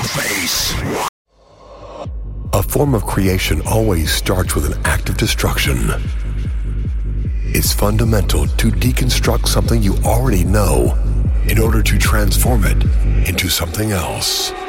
Bass. A form of creation always starts with an act of destruction. It's fundamental to deconstruct something you already know in order to transform it into something else.